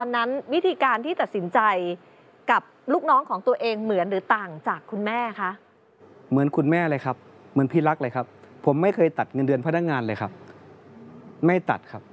ตอนนั้นวิธีการที่ตัดสินใจกับลูกน้องของตัวเองเหมือนหรือต่างจากคุณแม่คะเหมือนคุณแม่เลยครับเหมือนพี่รักเลยครับผมไม่เคยตัดเงินเดือนพนักงานเลยครับไม่ตัดครับ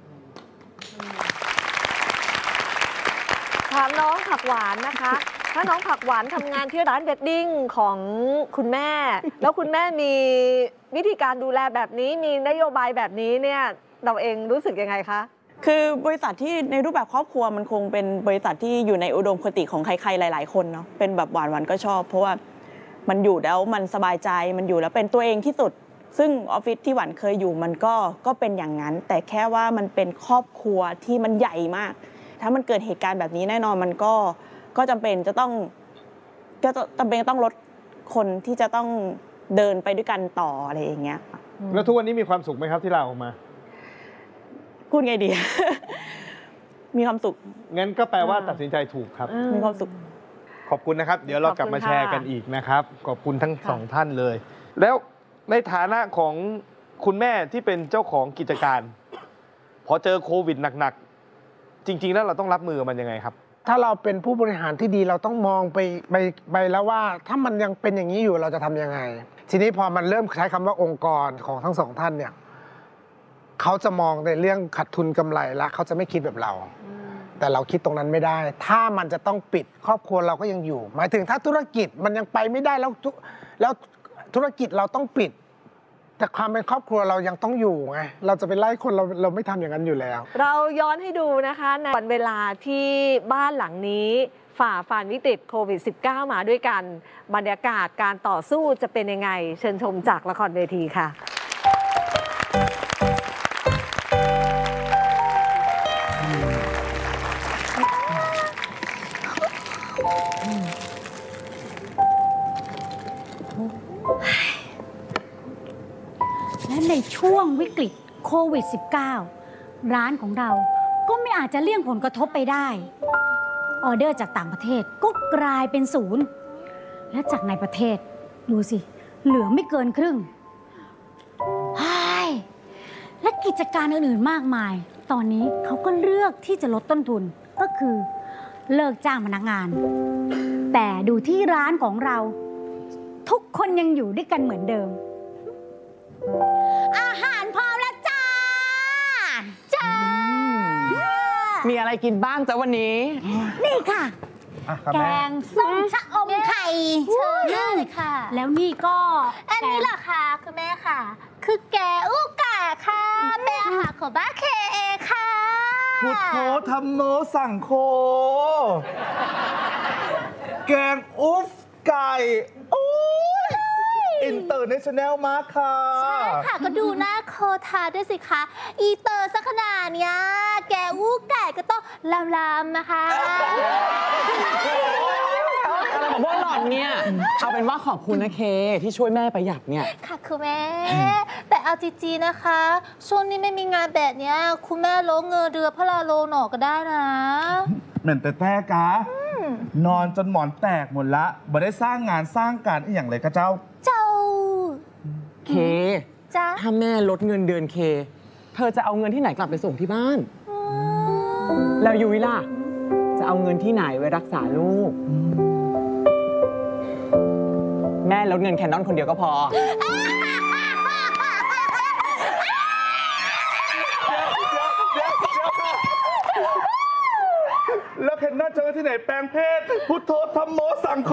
ถามน้องผักหวานนะคะถ้าน้องผักหวานทำงานที่ร้านเวดดิ้งของคุณแม่แล้วคุณแม่มีวิธีการดูแลแบบนี้มีนโยบายแบบนี้เนี่ยเราเองรู้สึกยังไงคะคือบริษัทที่ในรูปแบบครอบครัวมันคงเป็นบริษัทที่อยู่ในอุดมคติของใครๆหลายๆคนเนาะเป็นแบบหวานก็ชอบเพราะว่ามันอยู่แล้วมันสบายใจมันอยู่แล้วเป็นตัวเองที่สุดซึ่งออฟฟิศที่หวานเคยอยู่มันก็เป็นอย่างนั้นแต่แค่ว่ามันเป็นครอบครัวที่มันใหญ่มากถ้ามันเกิดเหตุการณ์แบบนี้แน่นอนมันก็จำเป็นจะต้องลดคนที่จะต้องเดินไปด้วยกันต่ออะไรอย่างเงี้ยแล้วทุกวันนี้มีความสุขไหมครับที่ลาออกมาพูดไงดี มีความสุขงั้นก็แปลว่าตัดสินใจถูกครับมีความสุขขอบคุณนะครับเดี๋ยวเรากลับมาแชร์กันอีกนะครับขอบคุณทั้งสองท่านเลยแล้วในฐานะของคุณแม่ที่เป็นเจ้าของกิจการพอเจอโควิดหนักๆจริงๆแล้วเราต้องรับมือมันยังไงครับถ้าเราเป็นผู้บริหารที่ดีเราต้องมองไปแล้วว่าถ้ามันยังเป็นอย่างนี้อยู่เราจะทำยังไงทีนี้พอมันเริ่มใช้คำว่าองค์กรของทั้งสองท่านเนี่ยเขาจะมองในเรื่องขาดทุนกำไรแล้วเขาจะไม่คิดแบบเราแต่เราคิดตรงนั้นไม่ได้ถ้ามันจะต้องปิดครอบครัวเราก็ยังอยู่หมายถึงถ้าธุรกิจมันยังไปไม่ได้แล้วธุรกิจเราต้องปิดแต่ความเป็นครอบครัวเรายังต้องอยู่ไงเราจะไปไล่คนเราไม่ทำอย่างนั้นอยู่แล้วเราย้อนให้ดูนะคะในวันเวลาที่บ้านหลังนี้ฝ่าฟันวิกฤตโควิด -19 มาด้วยกันบรรยากาศการต่อสู้จะเป็นยังไงเชิญชมจากละครเวทีค่ะและในช่วงวิกฤตโควิด -19 ร้านของเราก็ไม่อาจจะเลี่ยงผลกระทบไปได้ออเดอร์จากต่างประเทศก็กลายเป็นศูนย์และจากในประเทศดูสิเหลือไม่เกินครึ่งและกิจการอื่นๆมากมายตอนนี้เขาก็เลือกที่จะลดต้นทุนก็คือเลิกจ้างพนักงานแต่ดูที่ร้านของเราทุกคนยังอยู่ด้วยกันเหมือนเดิมอาหารพร้อมแล้วจ้ามีอะไรกินบ้างจ๊ะวันนี้นี่ค่ะแกงส้มชะอมไข่เชิญได้เลยค่ะแล้วนี่ก็อันนี้เหรอคะคุณแม่ค่ะคือแกงอู้กะค่ะเป็นอาหารของบ้านเคเอค่ะพุทโธธรรมโมสังโฆแกงอุ๊ฟไก่อินเตอร์เนชั่นแนลมากค่ะใช่ค่ะก็ดูหน้าโคทาด้วยสิคะอีเตอร์สักขนาดเนี้ยแกอู้ไก่ก็ต้องลำนะคะอะไรของพวกหล่อนเนี่ยเอาเป็นว่าขอบคุณนะเคที่ช่วยแม่ประหยัดเนี่ยค่ะคุณแม่แต่เอาจริงๆนะคะช่วงนี้ไม่มีงานแบบเนี้ยคุณแม่ลงเงินเดือนพลาโลหนอก็ได้นะเหมือนแต่กะนอนจนหมอนแตกหมดละบ่ได้สร้างงานสร้างการอีกอย่างเลยก็เจ้าเคจ้าถ้าแม่ลดเงินเดือนเคเธอจะเอาเงินที่ไหนกลับไปส่งที่บ้านแล้วยุ้ยล่ะจะเอาเงินที่ไหนไว้รักษาลูกแม่ลดเงินแคนนอนคนเดียวก็พอแล้วแคนนอนจะไปที่ไหนแปลงเพศพุทโธธรรมโมสังโฆ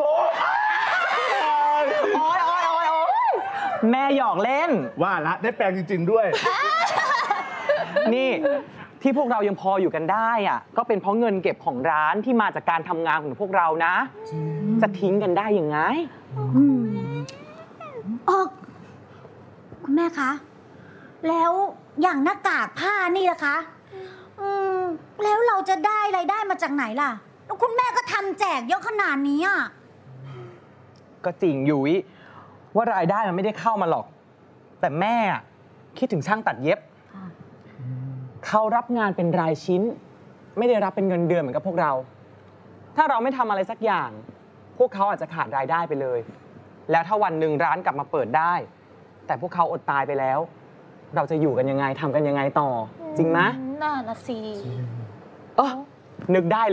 แม่หยอกเล่นว่าละได้แปลงจริงๆด้วยนี่ที่พวกเรายังพออยู่กันได้อ่ะก็เป็นเพราะเงินเก็บของร้านที่มาจากการทำงานของพวกเรานะจะทิ้งกันได้ยังไงคุณแม่คะแล้วอย่างหน้ากากผ้านี่ล่ะคะแล้วเราจะได้รายได้มาจากไหนล่ะแล้วคุณแม่ก็ทำแจกเยอะขนาดนี้อ่ะก็จริงยุ้ยว่ารายได้มันไม่ได้เข้ามาหรอกแต่แม่คิดถึงช่างตัดเย็บเขารับงานเป็นรายชิ้นไม่ได้รับเป็นเงินเดือนเหมือนกับพวกเราถ้าเราไม่ทำอะไรสักอย่างพวกเขาอาจจะขาดรายได้ไปเลยแล้วถ้าวันหนึ่งร้านกลับมาเปิดได้แต่พวกเขาอดตายไปแล้วเราจะอยู่กันยังไงทำกันยังไงต่อจริงไหมน่าละสินึกได้